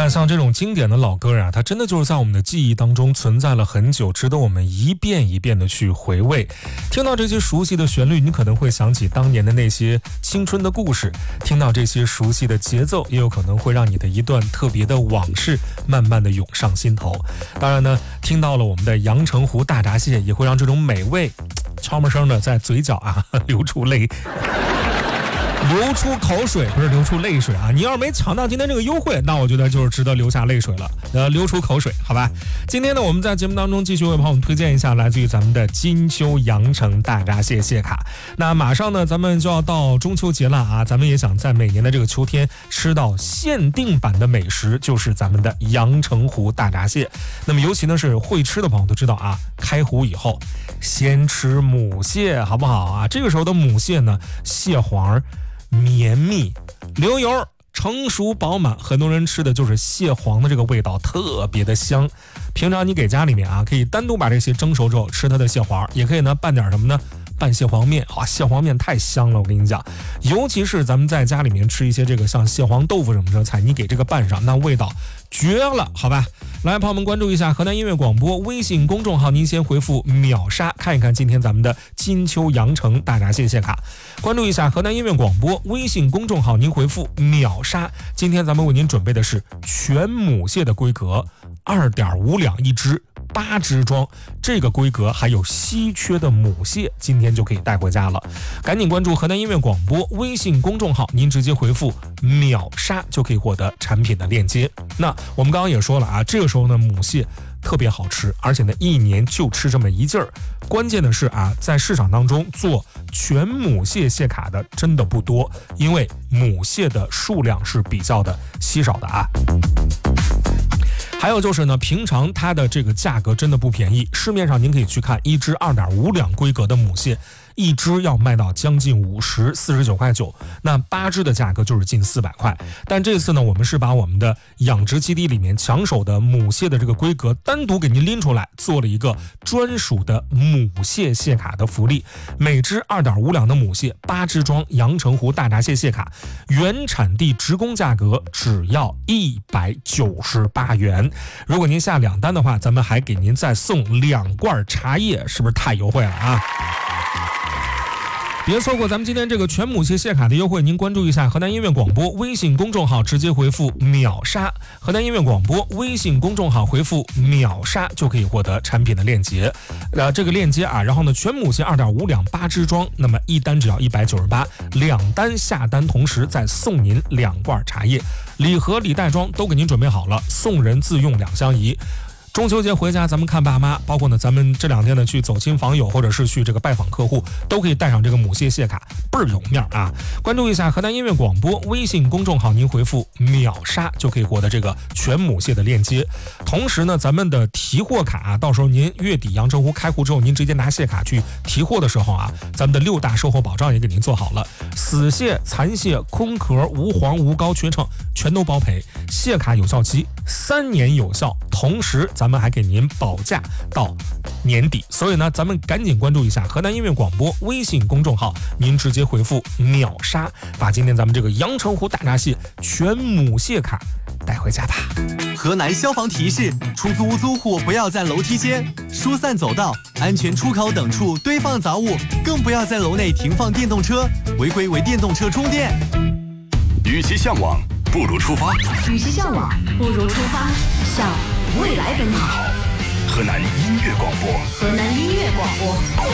看，像这种经典的老歌啊，它真的就是在我们的记忆当中存在了很久，值得我们一遍一遍的去回味。听到这些熟悉的旋律，你可能会想起当年的那些青春的故事；听到这些熟悉的节奏，也有可能会让你的一段特别的往事慢慢的涌上心头。当然呢，听到了我们的阳澄湖大闸蟹，也会让这种美味悄没声的在嘴角流出口水，不是流出泪水啊！你要是没抢到今天这个优惠，那我觉得就是值得流下泪水了，流出口水，好吧？今天呢，我们在节目当中继续为朋友们推荐一下来自于咱们的金秋阳澄大闸蟹蟹卡。那马上呢，咱们就要到中秋节了啊！咱们也想在每年的这个秋天吃到限定版的美食，就是咱们的阳澄湖大闸蟹。那么尤其呢是会吃的朋友都知道啊，开湖以后先吃母蟹，好不好啊？这个时候的母蟹呢，蟹黄绵密流油，成熟饱满，很多人吃的就是蟹黄的这个味道，特别的香。平常你给家里面可以单独把这些蒸熟之后吃它的蟹黄，也可以呢拌点什么呢？拌蟹黄面蟹黄面太香了，我跟你讲，尤其是咱们在家里面吃一些这个像蟹黄豆腐什么的菜，你给这个拌上，那味道绝了，好吧？来，朋友们关注一下河南音乐广播微信公众号，您先回复秒杀看一看今天咱们的金秋阳澄大闸蟹蟹卡。关注一下河南音乐广播微信公众号，您回复秒杀，今天咱们为您准备的是全母蟹的规格，2.5两一只，8只装，这个规格还有稀缺的母蟹，今天就可以带回家了。赶紧关注河南音乐广播微信公众号，您直接回复秒杀就可以获得产品的链接。那我们刚刚也说了这个时候呢，母蟹特别好吃，而且呢一年就吃这么一劲儿。关键的是在市场当中做全母蟹蟹卡的真的不多，因为母蟹的数量是比较的稀少的还有就是呢，平常它的这个价格真的不便宜，市面上您可以去看一只2.5两规格的母蟹，一只要卖到将近49块9，那8只的价格就是近400块。但这次呢，我们是把我们的养殖基地里面抢手的母蟹的这个规格单独给您拎出来，做了一个专属的母蟹蟹卡的福利，每只2.5两的母蟹8只装阳澄湖大闸蟹蟹卡，原产地直供价格只要198元。如果您下2单的话，咱们还给您再送2罐茶叶，是不是太优惠了别错过咱们今天这个全母蟹蟹卡的优惠，您关注一下河南音乐广播微信公众号，直接回复秒杀，河南音乐广播微信公众号回复秒杀就可以获得产品的链接。这个链接然后呢，全母蟹2.5两8只装，那么一单只要198，2单下单同时再送您2罐茶叶，礼盒礼袋装都给您准备好了，送人自用2相宜。中秋节回家咱们看爸妈，包括呢咱们这2天呢去走亲访友，或者是去这个拜访客户，都可以带上这个母蟹蟹卡，倍儿有面关注一下河南音乐广播微信公众号，您回复秒杀就可以获得这个全母蟹的链接。同时呢，咱们的提货卡到时候您月底阳澄湖开户之后，您直接拿蟹卡去提货的时候咱们的6大售后保障也给您做好了，死蟹、残蟹、空壳、无黄、无膏、缺秤全都包赔，蟹卡有效期3年有效，同时咱们还给您保价到年底。所以呢，咱们赶紧关注一下河南音乐广播微信公众号，您直接回复秒杀，把今天咱们这个阳澄湖大闸蟹全母蟹卡带回家吧。 河南消防提示：出租屋租户不要在楼梯间、疏散走道、安全出口等处堆放杂物，更不要在楼内停放电动车，违规为电动车充电。 与其向往，不如出发。 与其向往，不如出发，向未来奔跑。 河南音乐广播， 河南音乐广播。